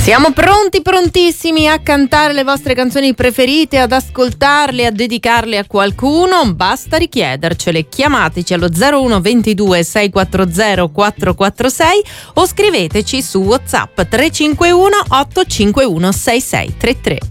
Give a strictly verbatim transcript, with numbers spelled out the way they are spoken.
Siamo pronti, prontissimi a cantare le vostre canzoni preferite, ad ascoltarle, a dedicarle a qualcuno. Basta richiedercele. Chiamateci allo zero uno ventidue sei quattro zero quattro quattro sei o scriveteci su WhatsApp tre cinque uno otto cinque uno sei sei tre tre.